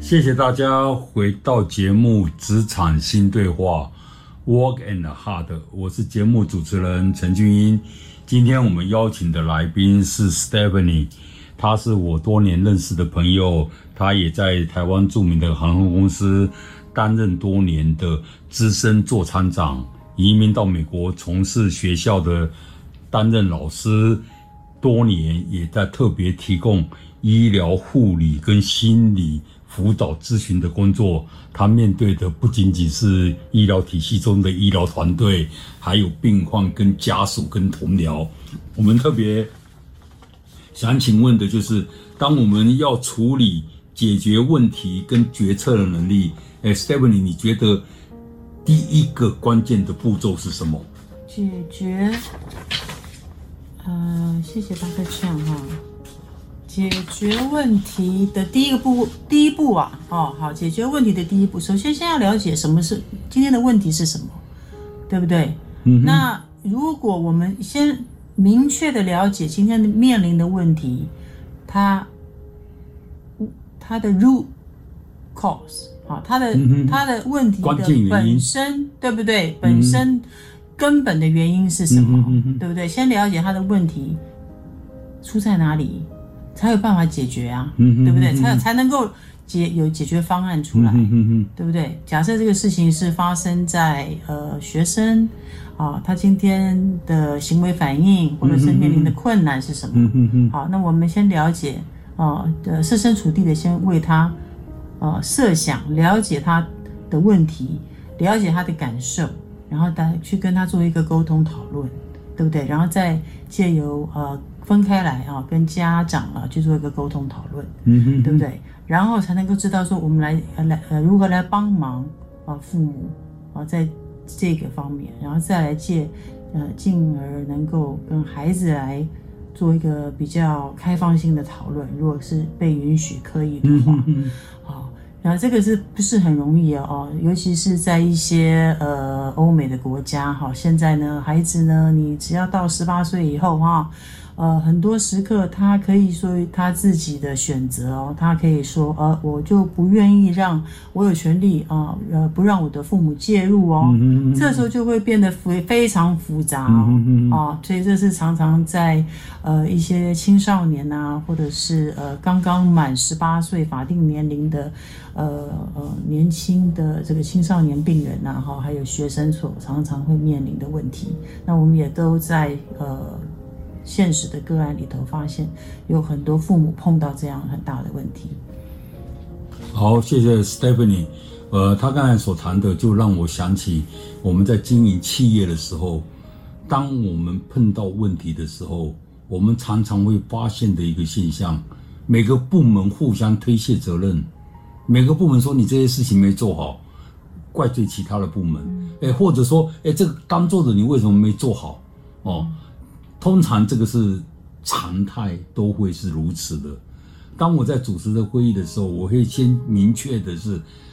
谢谢大家回到节目《职场新对话》Work and Hard， 我是节目主持人陈俊英。今天我们邀请的来宾是 Stephanie， 她是我多年认识的朋友，她也在台湾著名的航空公司担任多年的资深座舱长，移民到美国从事学校的担任老师多年，也在特别提供医疗护理跟心理辅导咨询的工作。他面对的不仅仅是医疗体系中的医疗团队，还有病患跟家属跟同僚。我们特别想请问的就是，当我们要处理解决问题跟决策的能力，Stephanie， 你觉得第一个关键的步骤是什么？ 解决，谢谢大哥呛哈。解决问题的第一步啊，好，解决问题的第一步，首先要了解什么是今天的问题是什么，对不对？那如果我们先明确的了解今天面临的问题，它的 root cause， 它的问题的本身，对不对？本身根本的原因是什么？对不对？先了解它的问题出在哪里，才有办法解决啊，对不对？才能够有解决方案出来，对不对？假设这个事情是发生在学生他今天的行为反应或者是面临的困难是什么？好，那我们先了解设身处地的先为他设想，了解他的问题，了解他的感受，然后去跟他做一个沟通讨论，对不对？然后再借由分开来跟家长去做一个沟通讨论，对不对？然后才能够知道说我们来如何来帮忙父母在这个方面，然后再来进而能够跟孩子来做一个比较开放性的讨论，如果是被允许可以的话，然后这个是不是很容易尤其是在一些欧美的国家现在呢，孩子呢，你只要到18岁以后很多时刻他可以说他自己的选择他可以说我就不愿意让我有权利不让我的父母介入这时候就会变得非常复杂所以这是常常在一些青少年或者是刚刚满18岁法定年龄的年轻的这个青少年病人还有学生所常常会面临的问题。那我们也都在现实的个案里头发现有很多父母碰到这样很大的问题。 好，谢谢 Stephanie。他刚才所谈的就让我想起我们在经营企业的时候，当我们碰到问题的时候，我们常常会发现的一个现象，每个部门互相推卸责任，每个部门说你这些事情没做好，怪罪其他的部门，或者说这个刚做的你为什么没做好通常这个是常态，都会是如此的。当我在主持的会议的时候，我会先明确的是